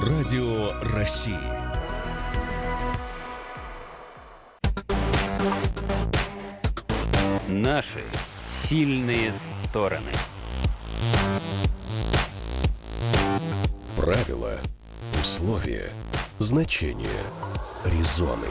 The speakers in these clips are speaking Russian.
Радио России. Наши сильные стороны. Правила, условия, значения, резоны.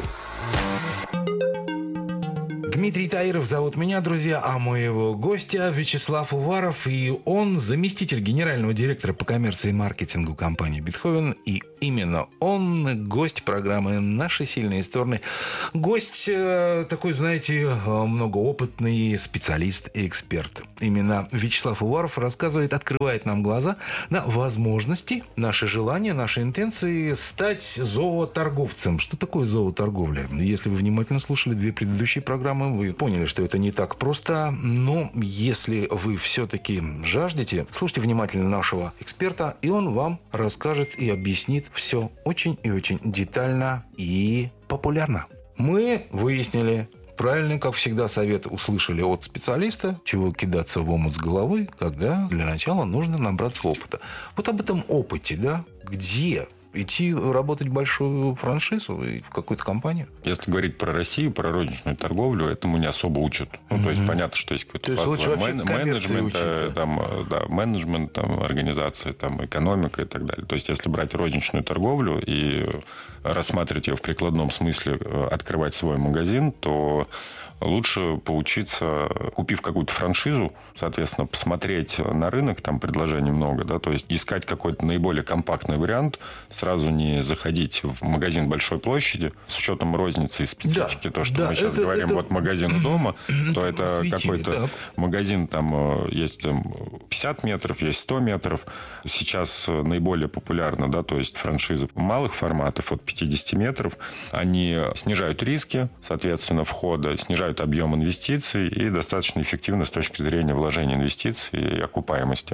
Дмитрий Таиров зовут меня, друзья, а моего гостя Вячеслав Уваров. И он заместитель генерального директора по коммерции и маркетингу компании «Бетховен». И именно он гость программы «Наши сильные стороны». Гость такой, знаете, многоопытный специалист и эксперт. Именно Вячеслав Уваров рассказывает, открывает нам глаза на возможности, наши желания, наши интенции стать зооторговцем. Что такое зооторговля? Если вы внимательно слушали две предыдущие программы, вы поняли, что это не так просто. Но если вы все-таки жаждете, слушайте внимательно нашего эксперта, и он вам расскажет и объяснит все очень и очень детально и популярно. Мы выяснили правильный, как всегда, совет услышали от специалиста, чего кидаться в омут с головой, когда для начала нужно набраться опыта. Вот об этом опыте, да, где идти работать в большую франшизу и в какую-то компанию? Если говорить про Россию, про розничную торговлю, этому не особо учат. Ну, то есть, понятно, что есть какой-то базовый менеджмент, организация, экономика и так далее. То есть, если брать розничную торговлю и рассматривать ее в прикладном смысле, открывать свой магазин, то лучше поучиться, купив какую-то франшизу, соответственно, посмотреть на рынок, там предложений много, да, то есть искать какой-то наиболее компактный вариант, сразу не заходить в магазин большой площади, с учетом розницы и специфики, то, что мы сейчас говорим, вот магазин у дома, то это какой-то магазин, там есть 50 метров, есть 100 метров. Сейчас наиболее популярно, да, то есть франшизы малых форматов от 50 метров, они снижают риски, соответственно, входа, снижают объем инвестиций и достаточно эффективны с точки зрения вложения инвестиций и окупаемости.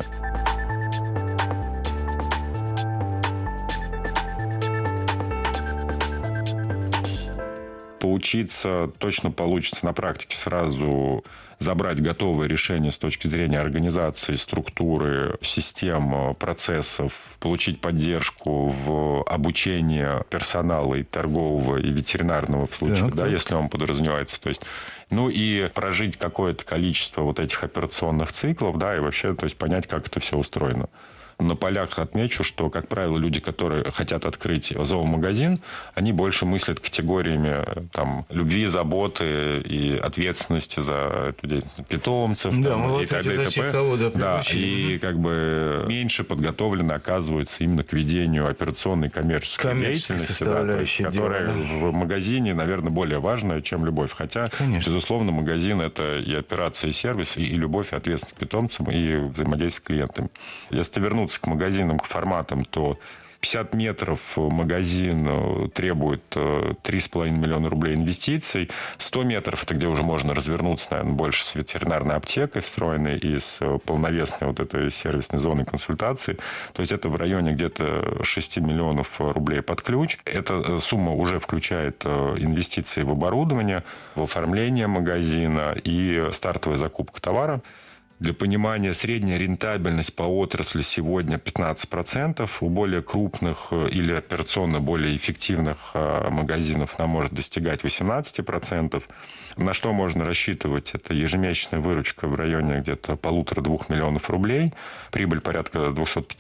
Поучиться точно получится на практике сразу забрать готовое решение с точки зрения организации, структуры, систем, процессов, получить поддержку в обучении персонала и торгового, и ветеринарного в случае, да, если он подразумевается. То есть, ну и прожить какое-то количество вот этих операционных циклов, да, и вообще, то есть понять, как это все устроено. На полях отмечу, что, как правило, люди, которые хотят открыть зоомагазин, они больше мыслят категориями там, любви, заботы и ответственности за питомцев. Да, там, и т.д. Да, и как бы меньше подготовлены оказываются именно к ведению операционной коммерческой деятельности, да, то есть, которая в магазине, наверное, более важная, чем любовь. Хотя, безусловно, магазин – это и операция, и сервис, и любовь, и ответственность к питомцам, и взаимодействие с клиентами. Если вернуться к магазинам, к форматам, то 50 метров магазин требует 3,5 миллиона рублей инвестиций. 100 метров – это где уже можно развернуться, наверное, больше с ветеринарной аптекой встроенной и с полновесной вот этой сервисной зоной консультации. То есть, это в районе где-то 6 миллионов рублей под ключ. Эта сумма уже включает инвестиции в оборудование, в оформление магазина и стартовая закупка товара. Для понимания, средняя рентабельность по отрасли сегодня 15%. У более крупных или операционно более эффективных магазинов она может достигать 18%. На что можно рассчитывать? Это ежемесячная выручка в районе где-то 1,5-2 миллионов рублей, прибыль порядка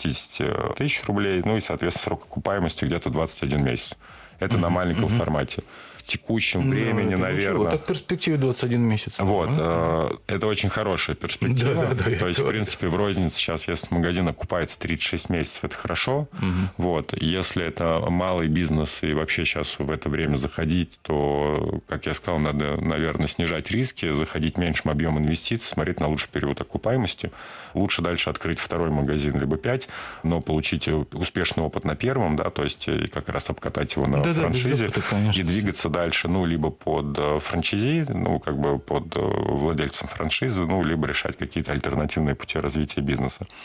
250 тысяч рублей, ну и, соответственно, срок окупаемости где-то 21 месяц. Это на маленьком формате. В текущем времени, наверное... Вот так в перспективе 21 месяц. Вот. Это очень хорошая перспектива. То есть, в принципе, в рознице сейчас, если магазин окупается 36 месяцев, это хорошо. Вот. Если это малый бизнес и вообще сейчас в это время заходить, то, как я сказал, надо, наверное, снижать риски, заходить меньшим объемом инвестиций, смотреть на лучший период окупаемости. Лучше дальше открыть второй магазин, либо 5, но получить успешный опыт на первом, да, то есть как раз обкатать его на франшизе и двигаться дальше, ну, либо под франчайзи, ну, как бы под владельцем франшизы, ну, либо решать какие-то альтернативные пути развития бизнеса.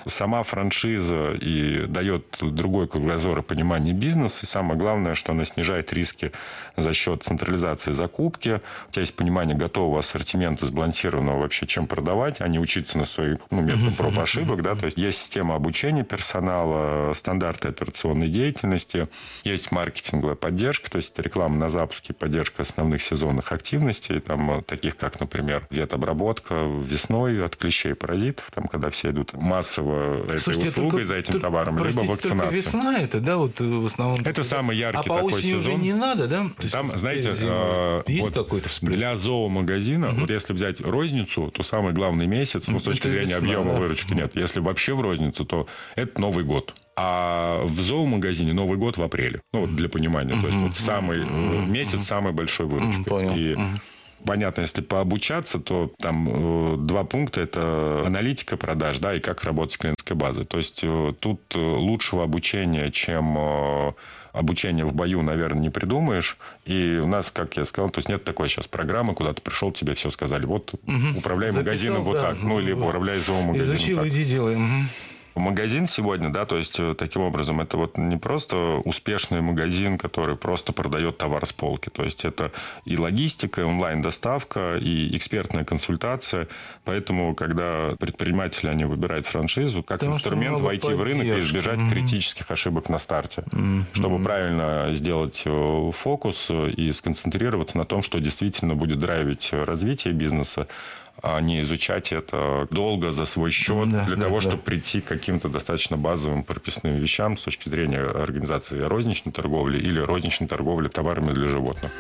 сама франшиза и дает другой кругозор и понимание бизнеса. И самое главное, что она снижает риски за счет централизации закупки. У тебя есть понимание готового ассортимента, сбалансированного вообще, чем продавать, а не учиться на своих методах проб и ошибок. Да? То есть есть система обучения персонала, стандарты операционной деятельности, есть маркетинговая поддержка, то есть реклама на запуске, поддержка основных сезонных активностей, там, таких как, например, ветобработка весной от клещей и паразитов, там, когда все идут массово за этой услугой, за этим товаром, либо вакцинация. Только весна это, да, вот в основном. Это самый яркий такой сезон. Уже не надо, да? Там, знаете, есть вот какой-то всплеск? Для зоомагазина, вот если взять розницу, то самый главный месяц, с точки зрения объема выручки нет. Если вообще в розницу, то это Новый год. А в зоомагазине Новый год в апреле. Ну, вот для понимания. То есть, вот самый месяц самой большой выручки. И понятно, если пообучаться, то там 2 пункта – это аналитика продаж, да, и как работать с клиентской базой. То есть, тут лучшего обучения, чем обучение в бою, наверное, не придумаешь. И у нас, как я сказал, то есть нет такой сейчас программы, куда ты пришел, тебе все сказали. Вот управляй магазином вот так. Ну, или управляй зоомагазином изучил, так. Иди делай. Магазин сегодня, да, то есть таким образом это вот не просто успешный магазин, который просто продает товар с полки. То есть это и логистика, и онлайн-доставка, и экспертная консультация. Поэтому, когда предприниматели, они выбирают франшизу, как инструмент войти в рынок и избежать критических ошибок на старте. Чтобы правильно сделать фокус и сконцентрироваться на том, что действительно будет драйвить развитие бизнеса, а не изучать это долго за свой счет, для того, чтобы прийти к каким-то достаточно базовым прописным вещам с точки зрения организации розничной торговли или розничной торговли товарами для животных.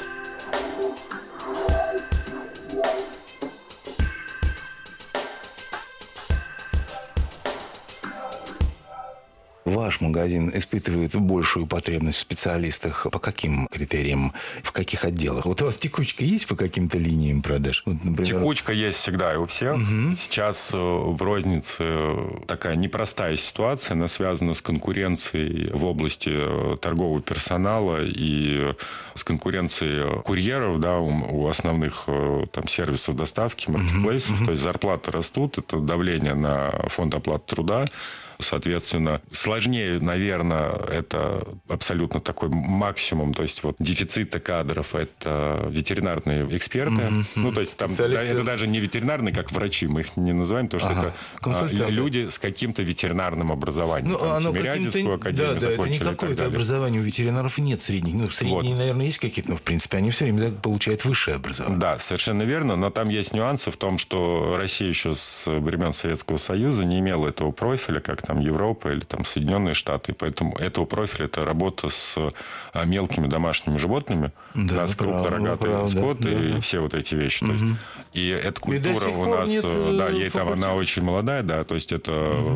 Ваш магазин испытывает большую потребность в специалистах по каким критериям, в каких отделах? Вот у вас текучка есть по каким-то линиям продаж? Вот, например... Текучка есть всегда и у всех. Сейчас в рознице такая непростая ситуация, она связана с конкуренцией в области торгового персонала и с конкуренцией курьеров, да, у основных там сервисов доставки, маркетплейсов. То есть зарплаты растут, это давление на фонд оплаты труда. Соответственно, сложнее, наверное, это абсолютно такой максимум. То есть, вот дефицита кадров – это ветеринарные эксперты. Ну, то есть, там, это даже не ветеринарные, как врачи, мы их не называем, потому что это люди с каким-то ветеринарным образованием. Ну, там, Тимирязевскую академию закончили. Да, это не какое-то образование у ветеринаров нет средних. Ну, средние, наверное, есть какие-то, но, в принципе, они все время получают высшее образование. Да, совершенно верно, но там есть нюансы в том, что Россия еще с времен Советского Союза не имела этого профиля, как там Европа или там Соединенные Штаты. Поэтому этого профиля – это работа с мелкими домашними животными. Да, у нас крупнорогатый скот и все вот эти вещи. То есть, и эта культура у нас, да, ей там она очень молодая, да, то есть это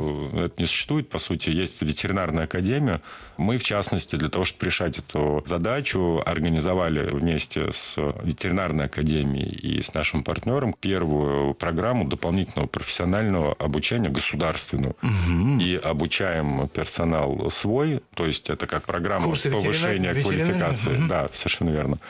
не существует, по сути. Есть ветеринарная академия. Мы, в частности, для того, чтобы решать эту задачу, организовали вместе с ветеринарной академией и с нашим партнером первую программу дополнительного профессионального обучения государственную. И обучаем персонал свой, то есть это как программа повышения квалификации. Да, совершенно верно.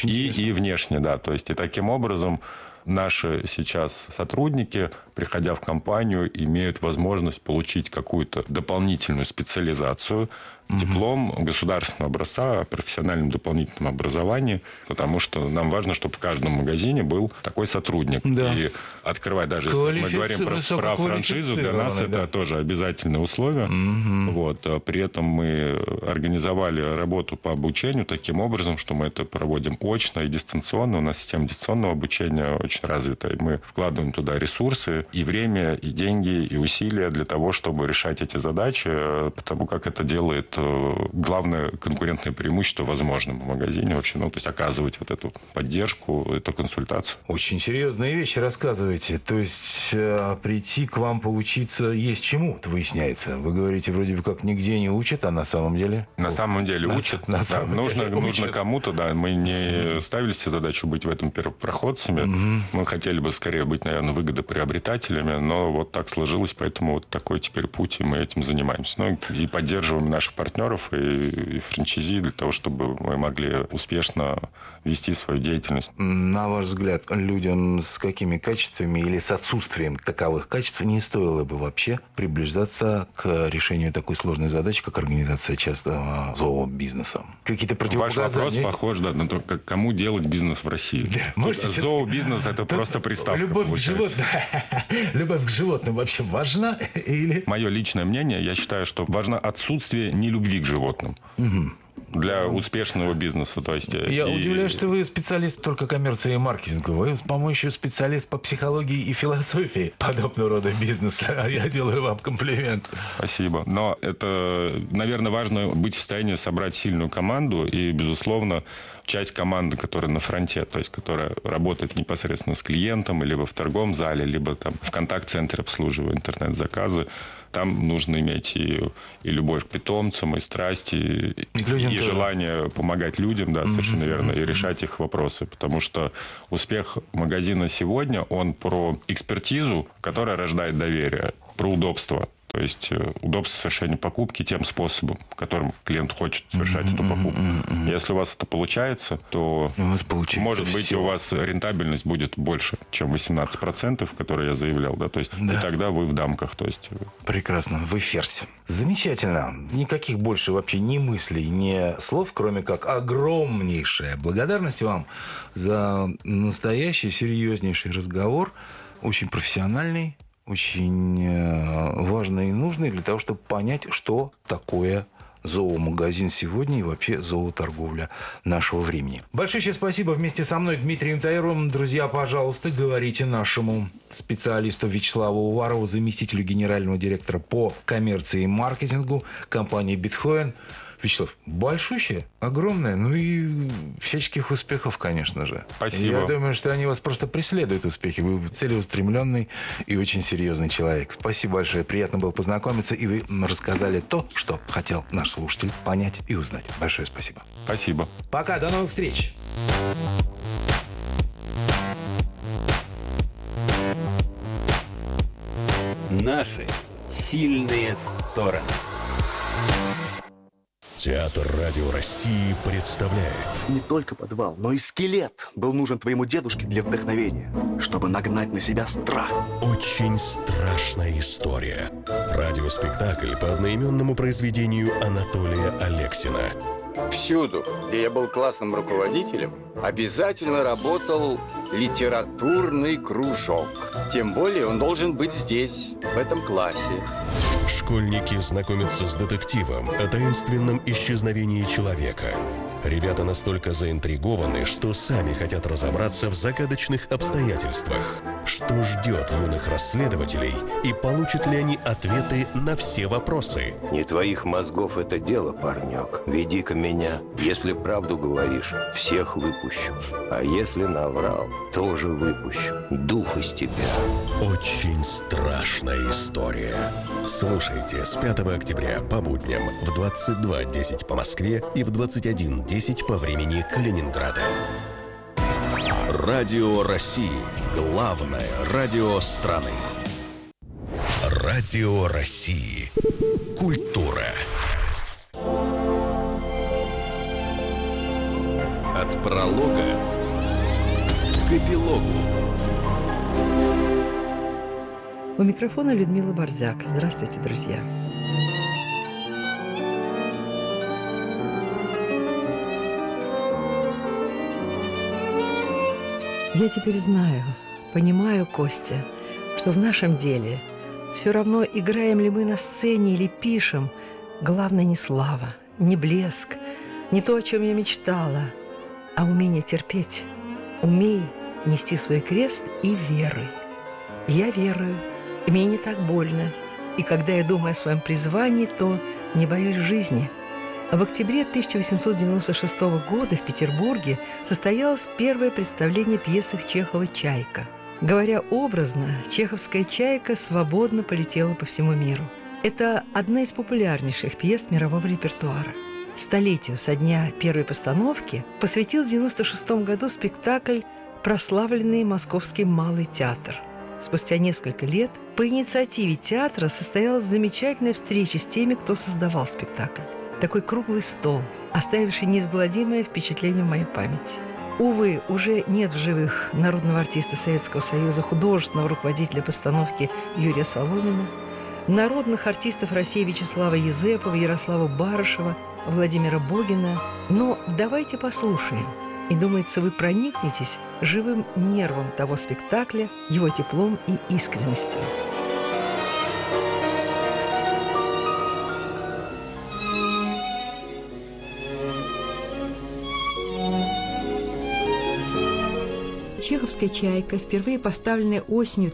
И внешне, да. То есть и таким образом наши сейчас сотрудники, приходя в компанию, имеют возможность получить какую-то дополнительную специализацию, диплом государственного образца о профессиональном дополнительном образовании, потому что нам важно, чтобы в каждом магазине был такой сотрудник. Да. И открывать, даже если мы говорим про франшизу, для нас это тоже обязательное условие. Вот. При этом мы организовали работу по обучению таким образом, что мы это проводим очно и дистанционно. У нас система дистанционного обучения очень развитая. Мы вкладываем туда ресурсы, и время, и деньги, и усилия для того, чтобы решать эти задачи, потому как это делает главное конкурентное преимущество возможным в магазине вообще, ну, то есть оказывать вот эту поддержку, эту консультацию. Очень серьезные вещи рассказываете. То есть прийти к вам поучиться есть чему, выясняется. Вы говорите, вроде бы как нигде не учат, а на самом деле? На самом деле учат. Нужно кому-то, да. Мы не ставили себе задачу быть в этом первопроходцами. Мы хотели бы скорее быть, наверное, выгодоприобретателями, основателями, но вот так сложилось, поэтому вот такой теперь путь, и мы этим занимаемся. Ну, и поддерживаем наших партнеров и франчайзи для того, чтобы мы могли успешно вести свою деятельность. На ваш взгляд, людям с какими качествами или с отсутствием таковых качеств не стоило бы вообще приближаться к решению такой сложной задачи, как организация частного зообизнеса? Какие-то противопоказания? Ваш вопрос похож на то, кому делать бизнес в России. Да, зообизнес – это просто приставка. Любовь к животным вообще важна? Или... Мое личное мнение, я считаю, что важно отсутствие нелюбви к животным. Угу. Для успешного бизнеса. То есть, я удивляюсь, что вы специалист только коммерции и маркетинга. Вы, по-моему, еще специалист по психологии и философии подобного рода бизнеса. Я делаю вам комплимент. Спасибо. Но это, наверное, важно быть в состоянии собрать сильную команду. И, безусловно, часть команды, которая на фронте, то есть которая работает непосредственно с клиентом, либо в торговом зале, либо там в контакт-центре обслуживая интернет-заказы, там нужно иметь и любовь к питомцам, и страсть, и желание помогать людям, да, совершенно верно, и решать их вопросы. Потому что успех магазина сегодня, он про экспертизу, которая рождает доверие, про удобство. То есть удобство совершения покупки тем способом, которым клиент хочет совершать эту покупку. Если у вас это получается, то, может быть, у вас рентабельность будет больше, чем 18%, которые я заявлял. Да? То есть, и тогда вы в дамках. То есть... Прекрасно. Вы ферзь. Замечательно. Никаких больше вообще ни мыслей, ни слов, кроме как огромнейшая благодарность вам за настоящий, серьезнейший разговор. Очень профессиональный. Очень важно и нужно для того, чтобы понять, что такое зоомагазин сегодня и вообще зооторговля нашего времени. Большое спасибо вместе со мной, Дмитрием Таировым. Друзья, пожалуйста, говорите нашему специалисту Вячеславу Уварову, заместителю генерального директора по коммерции и маркетингу компании «Бетховен». Вячеслав, большущее, огромное, ну и всяческих успехов, конечно же. Спасибо. Я думаю, что они вас просто преследуют, успехи. Вы целеустремленный и очень серьезный человек. Спасибо большое, приятно было познакомиться, и вы рассказали то, что хотел наш слушатель понять и узнать. Большое спасибо. Спасибо. Пока, до новых встреч. Наши сильные стороны. Театр Радио России представляет. Не только подвал, но и скелет был нужен твоему дедушке для вдохновения, чтобы нагнать на себя страх. Очень страшная история. Радиоспектакль по одноименному произведению Анатолия Алексина. Всюду, где я был классным руководителем, обязательно работал литературный кружок. Тем более он должен быть здесь, в этом классе. Школьники знакомятся с детективом о таинственном исчезновении человека. Ребята настолько заинтригованы, что сами хотят разобраться в загадочных обстоятельствах. Что ждет юных расследователей и получат ли они ответы на все вопросы? Не твоих мозгов это дело, парнек. Веди-ка меня. Если правду говоришь, всех выпущу. А если наврал, тоже выпущу. Дух из тебя. Очень страшная история. Слушайте с 5 октября по будням в 22:10 по Москве и в 21:10 по времени Калининграда. Радио России. Главное радио страны. Радио России. Культура. От пролога к эпилогу. У микрофона Людмила Борзяк. Здравствуйте, друзья. Я теперь знаю, понимаю, Костя, что в нашем деле все равно, играем ли мы на сцене или пишем, главное не слава, не блеск, не то, о чем я мечтала, а умение терпеть. Умей нести свой крест и веруй. Я верую, и мне не так больно. И когда я думаю о своем призвании, то не боюсь жизни. В октябре 1896 года в Петербурге состоялось первое представление пьесы Чехова «Чайка». Говоря образно, чеховская «Чайка» свободно полетела по всему миру. Это одна из популярнейших пьес мирового репертуара. Столетию со дня первой постановки посвятил в 1996 году спектакль прославленный Московский малый театр. спустя несколько лет, по инициативе театра состоялась замечательная встреча с теми, кто создавал спектакль. Такой круглый стол, оставивший неизгладимое впечатление в моей памяти. Увы, уже нет в живых народного артиста Советского Союза, художественного руководителя постановки Юрия Соломина, народных артистов России Вячеслава Езепова, Ярослава Барышева, Владимира Богина. Но давайте послушаем. И, думается, вы проникнетесь живым нервом того спектакля, его теплом и искренностью. Чеховская «Чайка», впервые поставленная осенью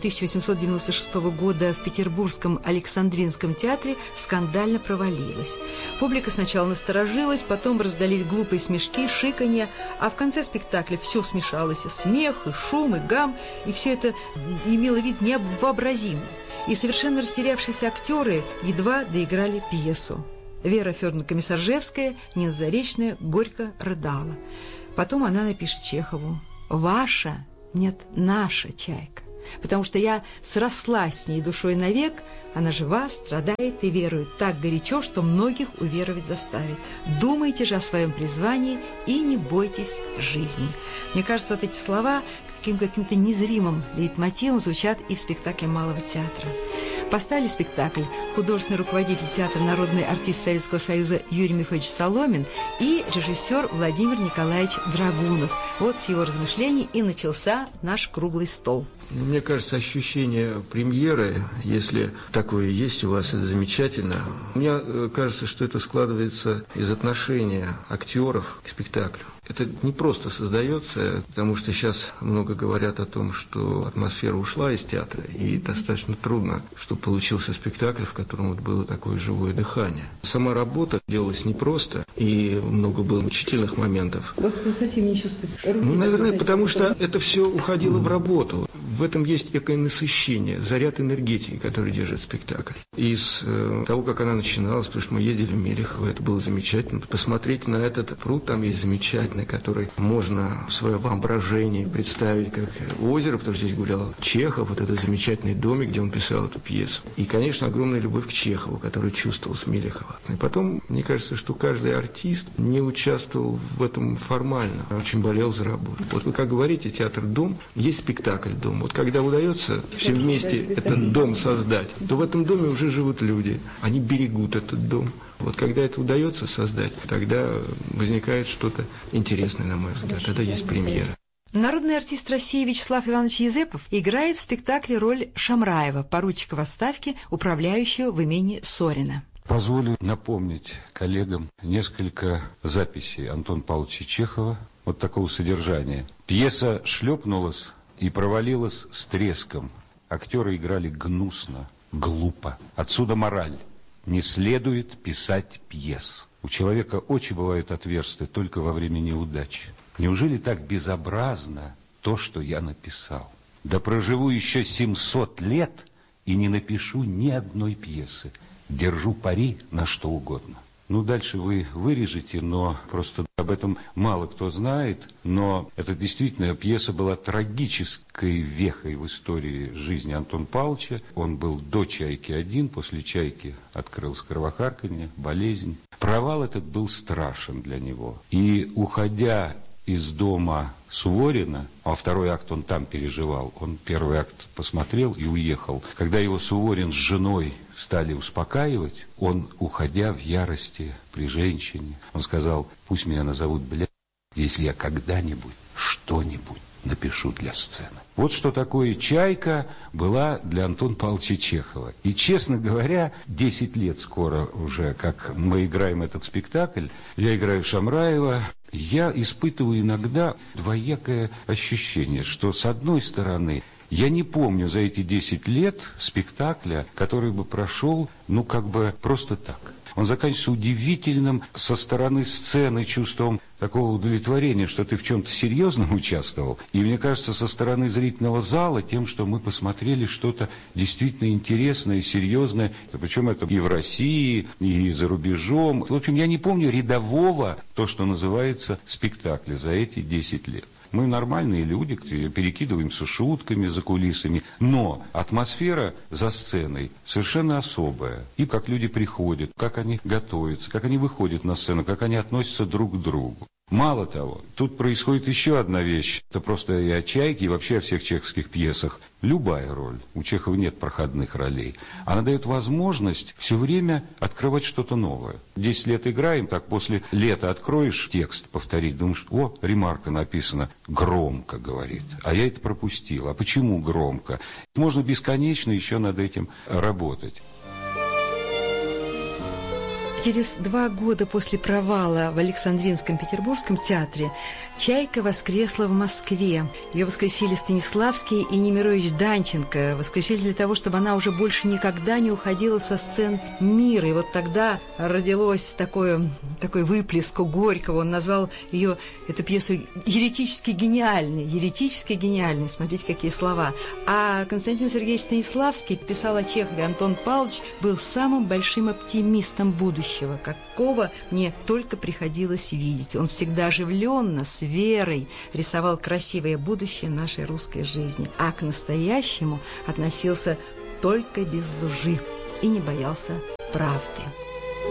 1896 года в Петербургском Александринском театре, скандально провалилась. Публика сначала насторожилась, потом раздались глупые смешки, шиканье, а в конце спектакля все смешалось: и смех, и шум, и гам, и все это имело вид невообразимый. И совершенно растерявшиеся актеры едва доиграли пьесу. Вера Федоровна Комиссаржевская, Нина Заречная, горько рыдала. Потом она напишет Чехову: «Ваша, нет, наша чайка, потому что я срослась с ней душой навек, она жива, страдает и верует так горячо, что многих уверовать заставит. Думайте же о своем призвании и не бойтесь жизни». Мне кажется, вот эти слова каким-то незримым лейтмотивом звучат и в спектакле Малого театра. Поставили спектакль художественный руководитель театра, народный артист Советского Союза Юрий Михайлович Соломин и режиссер Владимир Николаевич Драгунов. Вот с его размышлений и начался наш круглый стол. Мне кажется, ощущение премьеры, если такое есть у вас, это замечательно. Мне кажется, что это складывается из отношения актеров к спектаклю. Это не просто создается, потому что сейчас много говорят о том, что атмосфера ушла из театра, и достаточно трудно, чтобы получился спектакль, в котором вот было такое живое дыхание. Сама работа делалась непросто, и много было мучительных моментов. Вы совсем не чувствуете? Наверное, потому что это все уходило в работу. В этом есть некое насыщение, заряд энергетики, который держит спектакль. Из того, как она начиналась, потому что мы ездили в Мелехово, это было замечательно. Посмотреть на этот пруд, там есть замечательный, который можно в свое воображение представить как озеро, потому что здесь гулял Чехов, вот этот замечательный домик, где он писал эту пьесу. И, конечно, огромная любовь к Чехову, который чувствовал с Мелехова. И потом, мне кажется, что каждый артист не участвовал в этом формально, а очень болел за работу. Вот вы как говорите, театр-дом, есть спектакль «Дом». Вот когда удается все вместе этот дом создать, то в этом доме уже живут люди, они берегут этот дом. Вот когда это удается создать, тогда возникает что-то интересное, на мой взгляд. Тогда есть премьера. Народный артист России Вячеслав Иванович Езепов играет в спектакле роль Шамраева, поручика в отставке, управляющего в имении Сорина. Позволю напомнить коллегам несколько записей Антона Павловича Чехова вот такого содержания. Пьеса шлепнулась и провалилась с треском. Актеры играли гнусно, глупо. Отсюда мораль. Не следует писать пьес. У человека очи бывают отверсты только во время неудачи. Неужели так безобразно то, что я написал? Да проживу еще 700 лет и не напишу ни одной пьесы. Держу пари на что угодно. Ну, дальше вы вырежете, но просто об этом мало кто знает. Но это действительно пьеса была трагической вехой в истории жизни Антона Павловича. Он был до «Чайки-1», после «Чайки» открылось кровохарканье, болезнь. Провал этот был страшен для него. И, уходя из дома Суворина, а второй акт он там переживал, он первый акт посмотрел и уехал. Когда его Суворин с женой стали успокаивать, он, уходя в ярости при женщине, он сказал: пусть меня назовут блядь, если я когда-нибудь что-нибудь напишу для сцены. Вот что такое «Чайка» была для Антона Павловича Чехова. И, честно говоря, 10 лет скоро уже, как мы играем этот спектакль, я играю Шамраева, я испытываю иногда двоякое ощущение, что, с одной стороны, я не помню за эти 10 лет спектакля, который бы прошел, ну, как бы просто так. Он заканчивается удивительным со стороны сцены чувством такого удовлетворения, что ты в чем-то серьезном участвовал. И мне кажется, со стороны зрительного зала тем, что мы посмотрели что-то действительно интересное, серьезное. Причем это и в России, и за рубежом. В общем, я не помню рядового, то, что называется, спектакля за эти 10 лет. Мы нормальные люди, перекидываемся шутками за кулисами, но атмосфера за сценой совершенно особая. И как люди приходят, как они готовятся, как они выходят на сцену, как они относятся друг к другу. Мало того, тут происходит еще одна вещь. Это просто и о «Чайке», и вообще о всех чеховских пьесах. Любая роль, у Чехова нет проходных ролей, она дает возможность все время открывать что-то новое. 10 лет играем, так после лета откроешь текст, повторить, думаешь, о, ремарка написана, громко говорит, а я это пропустил. А почему громко? Можно бесконечно еще над этим работать. Через 2 года после провала в Александринском Петербургском театре «Чайка» воскресла в Москве. Ее воскресили Станиславский и Немирович Данченко. Воскресили для того, чтобы она уже больше никогда не уходила со сцен мира. И вот тогда родилось такой выплеск у Горького. Он назвал ее, эту пьесу, еретически гениальной. Еретически гениальной. Смотрите, какие слова. А Константин Сергеевич Станиславский писал о Чехове: Антон Павлович был самым большим оптимистом будущего, какого мне только приходилось видеть. Он всегда оживленно, с верой рисовал красивое будущее нашей русской жизни, а к настоящему относился только без лжи и не боялся правды.